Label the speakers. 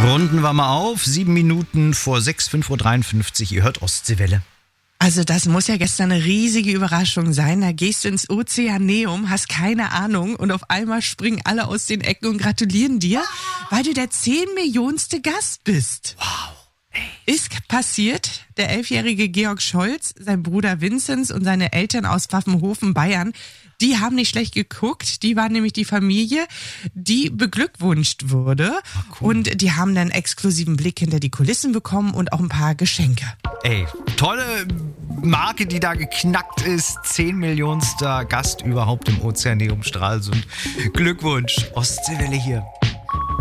Speaker 1: Runden wir mal auf. 7 Minuten vor 6, 5.53 Uhr. Ihr hört Ostseewelle.
Speaker 2: Also das muss ja gestern eine riesige Überraschung sein. Da gehst du ins Ozeaneum, hast keine Ahnung und auf einmal springen alle aus den Ecken und gratulieren dir, weil du der 10 Millionste Gast bist.
Speaker 1: Wow.
Speaker 2: Ist passiert. Der 11-jährige Georg Scholz, sein Bruder Vinzenz und seine Eltern aus Pfaffenhofen, Bayern, die haben nicht schlecht geguckt. Die waren nämlich die Familie, die beglückwünscht wurde.
Speaker 1: Cool.
Speaker 2: Und die haben dann exklusiven Blick hinter die Kulissen bekommen und auch ein paar Geschenke.
Speaker 1: Ey, tolle Marke, die da geknackt ist. 10 Millionster Gast überhaupt im Ozeaneum Stralsund. Glückwunsch, Ostseewelle hier.